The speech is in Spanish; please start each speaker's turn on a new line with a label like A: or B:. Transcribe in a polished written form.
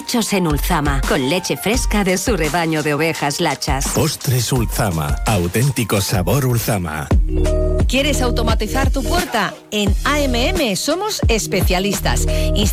A: hechos en Ulzama, con leche fresca de su rebaño de ovejas lachas.
B: Postres Ulzama, auténtico sabor Ulzama.
C: ¿Quieres automatizar tu puerta? En AMM somos especialistas.